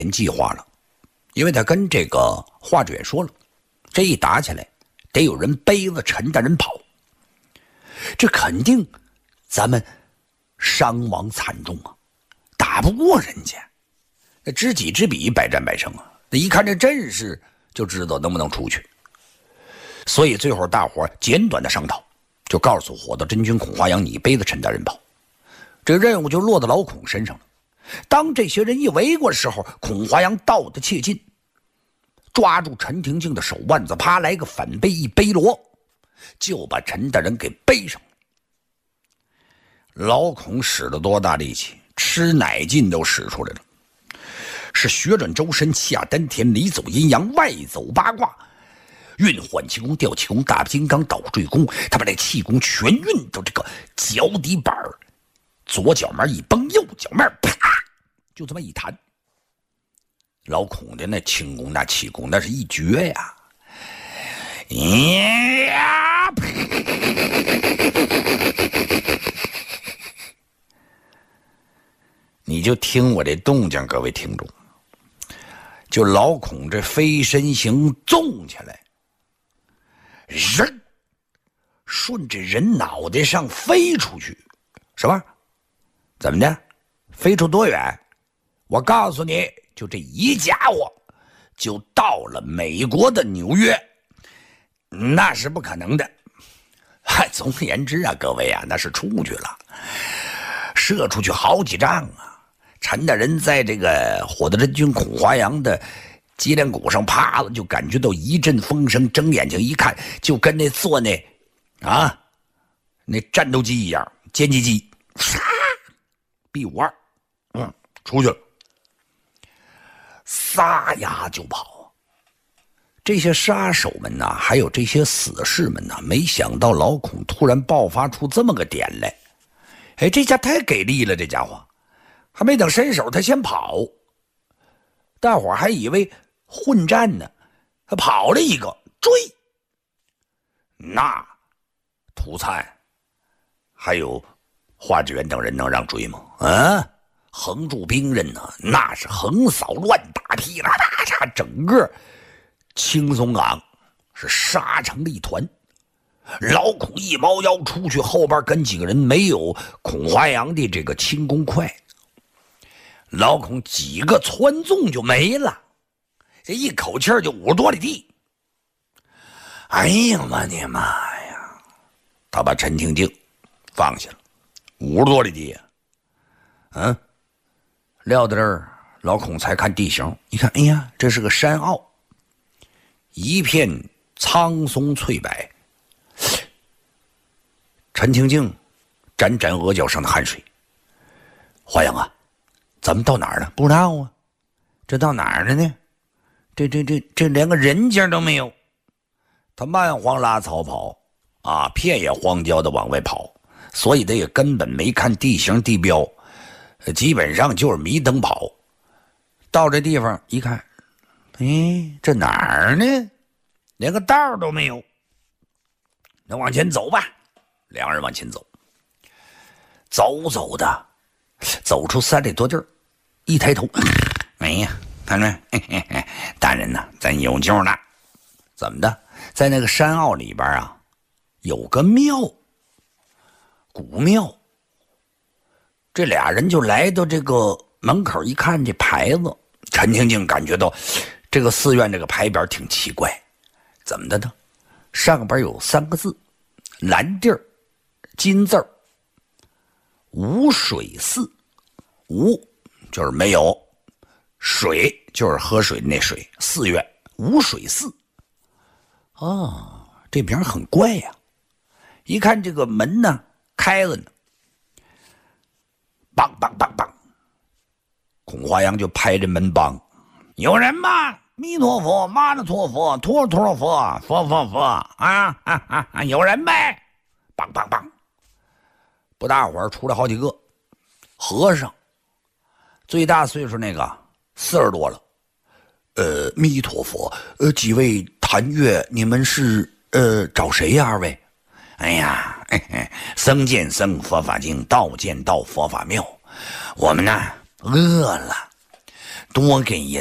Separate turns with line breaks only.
计划了，因为他跟这个华主任说了，这一打起来得有人背着陈大人跑，这肯定咱们伤亡惨重啊，打不过人家，那知己知彼，百战百胜啊。那一看这阵势就知道能不能出去，所以最后大伙简短的商讨，就告诉火道真君孔华阳，你背着陈大人跑，这任务就落到老孔身上了。当这些人一围过的时候，孔华阳到得切近，抓住陈廷敬的手腕子，啪来个反背一背罗，就把陈大人给背上。老孔使了多大力气，吃奶劲都使出来了，是旋转周身，下丹田，里走阴阳，外走八卦，运缓气功，调气功，大金刚倒坠功，他把这气功全运到这个脚底板，左脚面一绷，右脚面啪就这么一弹。老孔的那轻功那气功那是一绝呀！呀，你就听我这动静，各位听众，就老孔这飞身形纵起来，人顺着人脑袋上飞出去，是吧？怎么的？飞出多远？我告诉你，就这一家伙就到了美国的纽约，那是不可能的。总而言之啊，各位啊，那是出去了，射出去好几丈啊。陈大人在这个火道真君孔华阳的脊梁骨上啪了，就感觉到一阵风声，睁眼睛一看，就跟那做那战斗机一样，歼击机B52，出去了，撒丫就跑。这些杀手们呐，还有这些死士们呐，没想到老孔突然爆发出这么个点来，这家太给力了，这家伙还没等伸手，他先跑，大伙还以为混战呢，他跑了一个追，那涂灿还有华志远等人能让追吗？横住兵刃呢，那是横扫乱打，噼里啪嚓，整个青松岗是杀成了一团。老孔一猫腰出去，后边跟几个人没有孔华阳的这个轻功快，老孔几个窜纵就没了，这一口气就50多里地。哎呀妈的妈呀！他把陈廷敬放下了，50多里地呀。撂到这儿，老孔才看地形，一看，哎呀，这是个山坳，一片苍松翠柏。陈廷敬沾沾额角上的汗水。华阳啊，咱们到哪儿了？不知道啊，这到哪儿了呢？这连个人家都没有。他慢慌拉草跑啊，片野荒郊的往外跑，所以他也根本没看地形地标，基本上就是迷灯跑。到这地方一看，这哪儿呢？连个道都没有。那往前走吧，两人往前走，走的，走出3里多地儿，一抬头，哎呀，看着没？大人呐，咱有救了。怎么的？在那个山坳里边啊，有个庙，古庙。这俩人就来到这个门口一看这牌子，陈廷敬感觉到这个寺院这个牌匾挺奇怪，怎么的呢？上边有3个字，蓝地儿，金字儿，无水寺。无就是没有，水就是喝水的那水，寺院无水寺。这名很怪呀。一看这个门呢开了呢，梆梆梆梆，孔华阳就拍着门梆，有人吗？弥陀佛，妈的陀佛，陀陀佛，佛佛佛啊！有人没？梆梆梆，不大会儿出来好几个和尚，最大岁数那个40多了。弥陀佛，几位谭月，你们是找谁呀？2位？哎呀，僧见僧，佛法经，道见道，佛法妙。我们呢饿了， 多给人